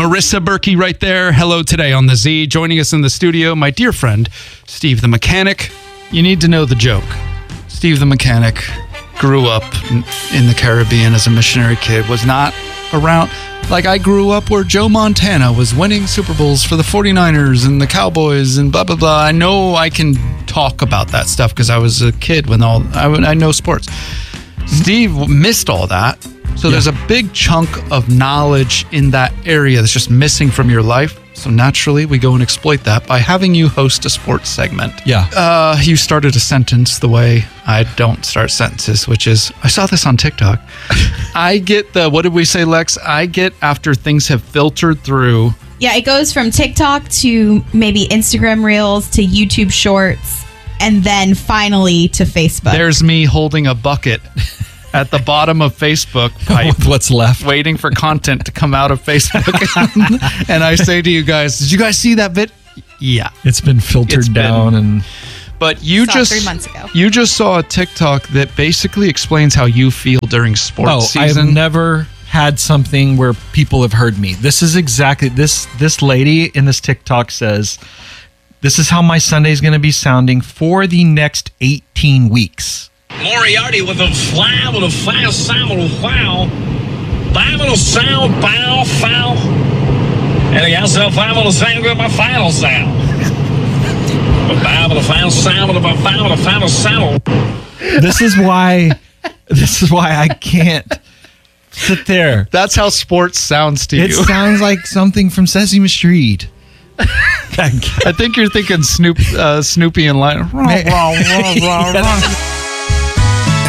Marissa Berkey right there. Hello today on the Z. Joining us in the studio, my dear friend, Steve the Mechanic. You need to know the joke. Steve the Mechanic grew up in the Caribbean as a missionary kid, was not around. Like, I grew up where Joe Montana was winning Super Bowls for the 49ers and the Cowboys and blah, blah, blah. I know I can talk about that stuff because I was a kid when I know sports. Steve missed all that. So there's a big chunk of knowledge in that area that's just missing from your life. So naturally, we go and exploit that by having you host a sports segment. Yeah. You started a sentence the way I don't start sentences, which is, I saw this on TikTok. I get what did we say, Lex? I get after things have filtered through. Yeah, it goes from TikTok to maybe Instagram Reels to YouTube Shorts, and then finally to Facebook. There's me holding a bucket at the bottom of Facebook pipe. With what's left. Waiting for content to come out of Facebook. And I say to you guys, did you guys see that bit? Yeah. It's been filtered down. But you Saw it just 3 months ago. You just saw a TikTok that basically explains how you feel during sports season. I've never had something where people have heard me. This is exactly this lady in this TikTok says, this is how my Sunday is going to be sounding for the next 18 weeks. Moriarty with a fly, with a fast sound, with a foul. Five with a sound, foul, foul. And he also five with a sound with my final sound. A five with a final sound, with a five with a final sound. This is why I can't sit there. That's how sports sounds to It you. sounds like something from Sesame Street. I think you're thinking Snoopy and Lion. Yes.